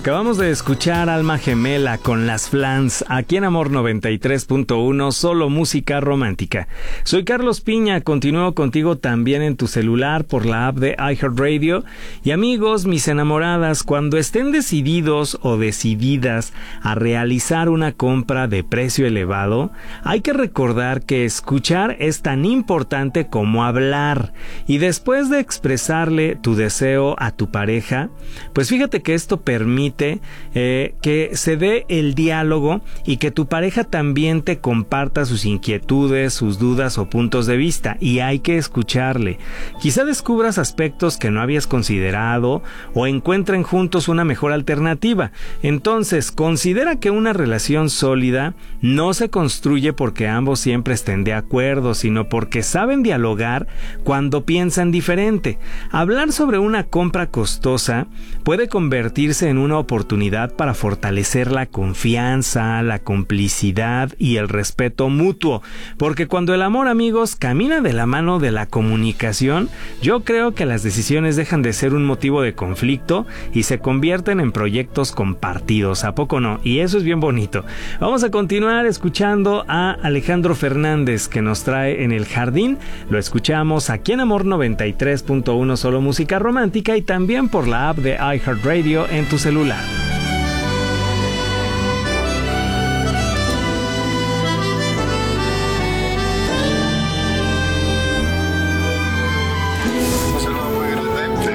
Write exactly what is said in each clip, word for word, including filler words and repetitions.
Acabamos de escuchar Alma Gemela con Las Flans, aquí en Amor noventa y tres punto uno, solo música romántica. Soy Carlos Piña, continúo contigo también en tu celular por la app de iHeartRadio. Y amigos, mis enamoradas, cuando estén decididos o decididas a realizar una compra de precio elevado, hay que recordar que escuchar es tan importante como hablar. Y después de expresarle tu deseo a tu pareja, pues fíjate que esto permite eh, que se dé el diálogo y que tu pareja también te comparta sus inquietudes, sus dudas o puntos de vista, y hay que escucharle. Quizá descubras aspectos que no habías considerado o encuentren juntos una mejor alternativa. Entonces, considera que una relación sólida no se construye porque ambos siempre estén de acuerdo, sino porque saben dialogar cuando piensan diferente. Hablar sobre una compra costosa puede convertirse en una oportunidad para fortalecer la confianza, la complicidad y el respeto mutuo, porque cuando el amor, amigos, camina de la mano de la comunicación, yo creo que las decisiones dejan de ser un motivo de conflicto y se convierten en proyectos compartidos, ¿a poco no? Y eso es bien bonito. Vamos a continuar escuchando a Alejandro Fernández, que nos trae En el Jardín. Lo escuchamos aquí en Amor noventa y tres punto uno, solo música romántica, y también por la app de iHeartRadio en tu celular.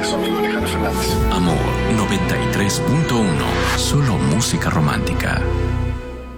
Amor noventa y tres punto uno, solo música romántica.